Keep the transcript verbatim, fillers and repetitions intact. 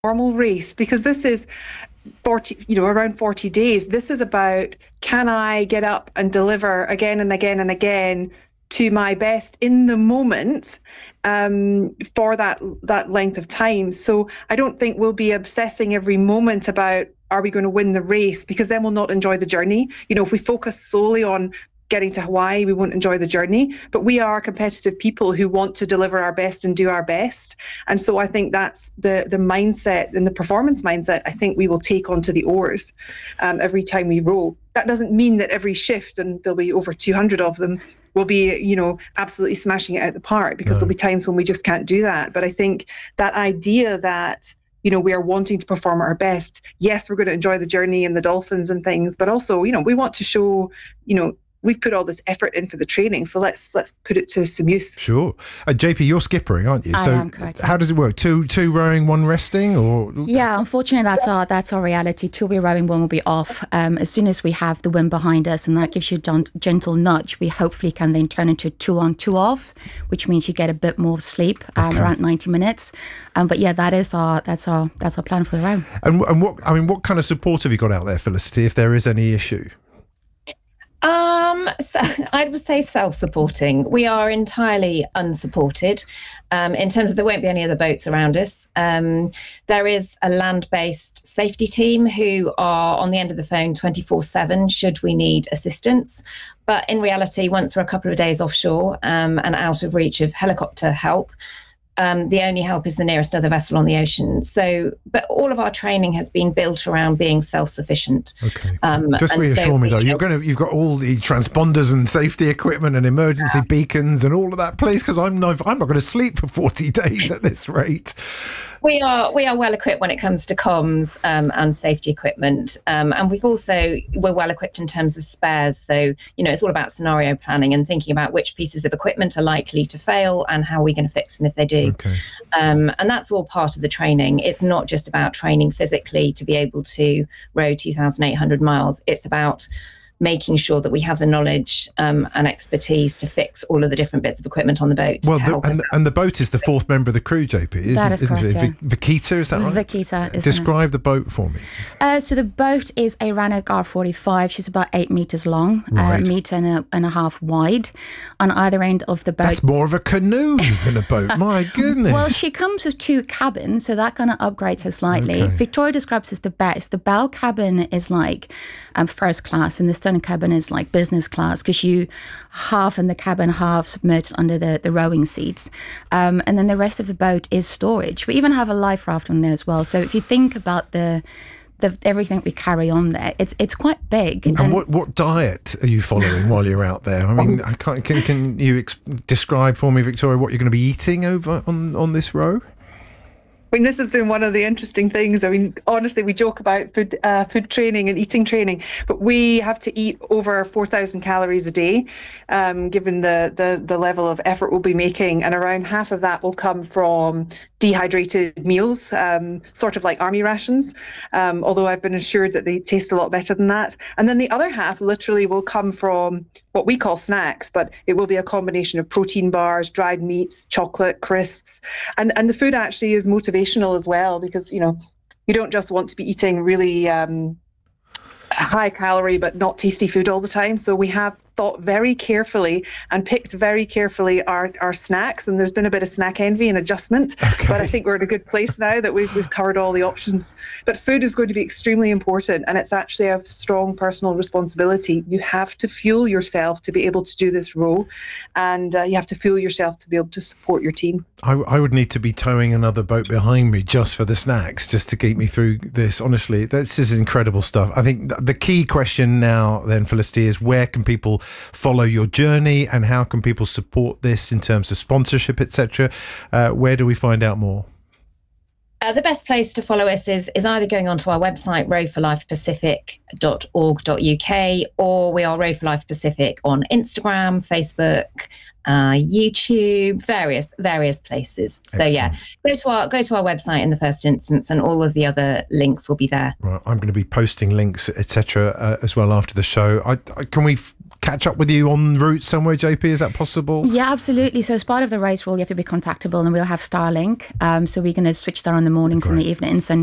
normal race, because this is forty, you know, around forty days. This is about, can I get up and deliver again and again and again to my best in the moment um, for that that length of time. So I don't think we'll be obsessing every moment about, are we going to win the race? Because then we'll not enjoy the journey. You know, if we focus solely on getting to Hawaii, we won't enjoy the journey. But we are competitive people who want to deliver our best and do our best. And so I think that's the the mindset and the performance mindset I think we will take onto the oars um, every time we row. That doesn't mean that every shift, and there'll be over two hundred of them, will be, you know, absolutely smashing it out the park, because no. there'll be times when we just can't do that. But I think that idea that, you know, we are wanting to perform our best. Yes, we're going to enjoy the journey and the dolphins and things, but also, you know, we want to show, you know, we've put all this effort in for the training, so let's let's put it to some use. Sure. Uh, J P, you're skippering, aren't you? I so am, correct. How does it work? Two two rowing, one resting, or? Yeah, unfortunately, that's our that's our reality. Two will be rowing, one will be off. Um, as soon as we have the wind behind us, and that gives you a gentle nudge, we hopefully can then turn into two on, two off, which means you get a bit more sleep, um, okay. around ninety minutes. Um, but yeah, that is our that's our that's our plan for the row. And and what I mean, what kind of support have you got out there, Felicity, if there is any issue? Um, so I would say self-supporting. We are entirely unsupported um, in terms of there won't be any other boats around us. Um, there is a land-based safety team who are on the end of the phone twenty-four seven should we need assistance. But in reality, once we're a couple of days offshore um, and out of reach of helicopter help, Um, the only help is the nearest other vessel on the ocean. So, but all of our training has been built around being self-sufficient. Okay. Um, Just reassure so me though, you're going to, you've got all the transponders and safety equipment and emergency yeah. beacons and all of that, please, because I'm not, I'm not going to sleep for forty days at this rate. We are we are well equipped when it comes to comms um, and safety equipment, um, and we've also we're well equipped in terms of spares. So you know it's all about scenario planning and thinking about which pieces of equipment are likely to fail and how we're going to fix them if they do. Okay. Um, and that's all part of the training. It's not just about training physically to be able to row two thousand eight hundred miles. It's about making sure that we have the knowledge um, and expertise to fix all of the different bits of equipment on the boat. Well, to the, help and, us the, and the boat is the fourth member of the crew, J P, isn't, that is isn't correct, it? yeah. Vikita, is that right? Vikita, isn't Describe it? the boat for me. Uh, so the boat is a Rannoch R forty-five. She's about eight metres long, right. a metre and a, and a half wide. On either end of the boat. That's more of a canoe than a boat, my goodness. Well, she comes with two cabins, so that kind of upgrades her slightly. Okay. Victoria describes as the best. The bow cabin is like um, first class, and the stern cabin is like business class, because you half in the cabin, half submerged under the, the rowing seats. Um, and then the rest of the boat is storage. We even have a life raft on there as well. So if you think about the the everything we carry on there, it's it's quite big. And, and what, what diet are you following while you're out there? I mean, I can't, can, can you ex- describe for me, Victoria, what you're going to be eating over on, on this row? I mean, this has been one of the interesting things. I mean, honestly, we joke about food uh, food training and eating training, but we have to eat over four thousand calories a day, um, given the, the the level of effort we'll be making. And around half of that will come from dehydrated meals, um, sort of like army rations, um, although I've been assured that they taste a lot better than that. And then the other half literally will come from what we call snacks, but it will be a combination of protein bars, dried meats, chocolate, crisps. And, and the food actually is motivational as well, because, you know, you don't just want to be eating really um, high calorie but not tasty food all the time. So we have thought very carefully and picked very carefully our, our snacks, and there's been a bit of snack envy and adjustment, okay. but I think we're in a good place now that we've, we've covered all the options. But food is going to be extremely important, and it's actually a strong personal responsibility. You have to fuel yourself to be able to do this role, and uh, you have to fuel yourself to be able to support your team. I, I would need to be towing another boat behind me just for the snacks, just to keep me through this. Honestly, this is incredible stuff. I think the key question now then, Felicity, is where can people follow your journey, and how can people support this in terms of sponsorship, et cetera? Uh, where do we find out more? Uh, the best place to follow us is is either going onto our website, row for life pacific dot org dot U K, or we are Row for Life Pacific on Instagram, Facebook, uh, YouTube, various various places. So Excellent. yeah, go to our go to our website in the first instance, and all of the other links will be there. Right, I'm going to be posting links, et cetera, uh, as well after the show. I, I, can we f- catch up with you en route somewhere, J P? Is that possible? Yeah, absolutely. So as part of the race rule, you have to be contactable, and we'll have Starlink. Um, so we're going to switch that on the mornings and Great. the evenings, and